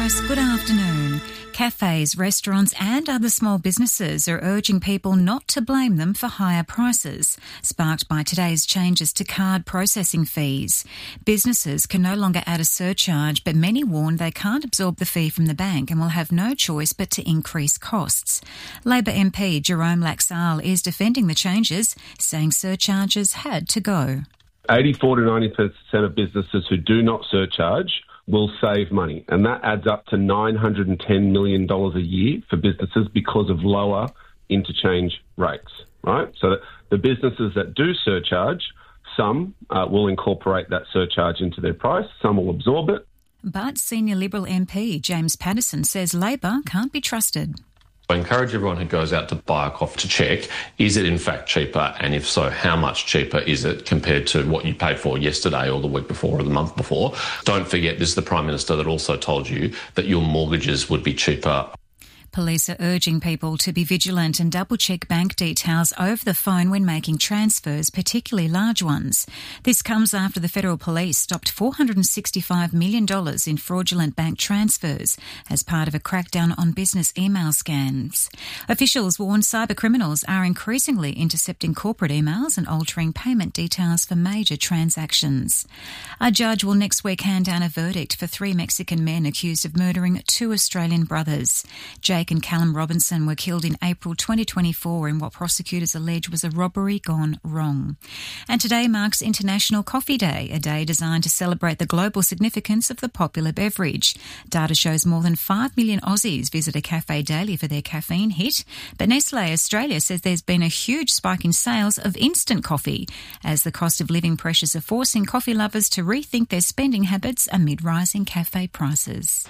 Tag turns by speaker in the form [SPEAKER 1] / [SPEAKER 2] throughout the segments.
[SPEAKER 1] Morris, good afternoon. Cafes, restaurants and other small businesses are urging people not to blame them for higher prices, sparked by today's changes to card processing fees. Businesses can no longer add a surcharge, but many warn they can't absorb the fee from the bank and will have no choice but to increase costs. Labor MP Jerome Laxale is defending the changes, saying surcharges had to go.
[SPEAKER 2] 84 to 90% of businesses who do not surcharge will save money, and that adds up to $910 million a year for businesses because of lower interchange rates, right? So the businesses that do surcharge, some will incorporate that surcharge into their price, some will absorb it.
[SPEAKER 1] But Senior Liberal MP James Paterson says Labor can't be trusted.
[SPEAKER 3] I encourage everyone who goes out to buy a coffee to check, is it in fact cheaper? And if so, how much cheaper is it compared to what you paid for yesterday or the week before or the month before? Don't forget, this is the Prime Minister that also told you that your mortgages would be cheaper.
[SPEAKER 1] Police are urging people to be vigilant and double-check bank details over the phone when making transfers, particularly large ones. This comes after the Federal Police stopped $465 million in fraudulent bank transfers as part of a crackdown on business email scams. Officials warn cybercriminals are increasingly intercepting corporate emails and altering payment details for major transactions. A judge will next week hand down a verdict for 3 Mexican men accused of murdering 2 Australian brothers. Jake and Callum Robinson were killed in April 2024 in what prosecutors allege was a robbery gone wrong. And today marks International Coffee Day, a day designed to celebrate the global significance of the popular beverage. Data shows more than 5 million Aussies visit a cafe daily for their caffeine hit, but Nestlé Australia says there's been a huge spike in sales of instant coffee as the cost of living pressures are forcing coffee lovers to rethink their spending habits amid rising cafe prices.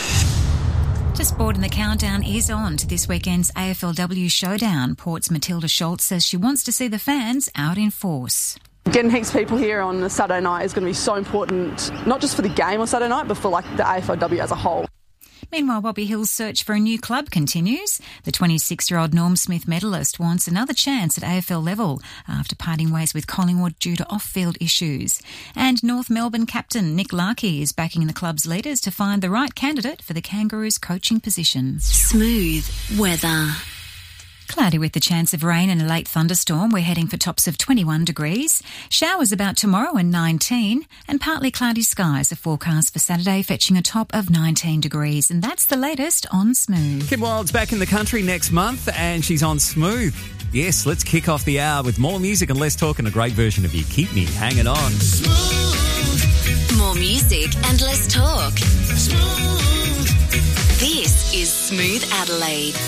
[SPEAKER 1] To sport, and the countdown is on to this weekend's AFLW showdown. Port's Matilda Schultz says she wants to see the fans out in force.
[SPEAKER 4] Getting heaps of people here on a Saturday night is going to be so important, not just for the game on Saturday night, but for the AFLW as a whole.
[SPEAKER 1] Meanwhile, Bobby Hill's search for a new club continues. The 26-year-old Norm Smith medalist wants another chance at AFL level after parting ways with Collingwood due to off-field issues. And North Melbourne captain Nick Larkey is backing the club's leaders to find the right candidate for the Kangaroos coaching position.
[SPEAKER 5] Smooth weather.
[SPEAKER 1] Cloudy with the chance of rain and a late thunderstorm. We're heading for tops of 21 degrees. Showers about tomorrow and 19. And partly cloudy skies are forecast for Saturday, fetching a top of 19 degrees. And that's the latest on Smooth.
[SPEAKER 6] Kim Wilde's back in the country next month and she's on Smooth. Yes, let's kick off the hour with more music and less talk and a great version of You Keep Me Hanging On.
[SPEAKER 5] Smooth. More music and less talk. Smooth. This is Smooth Adelaide.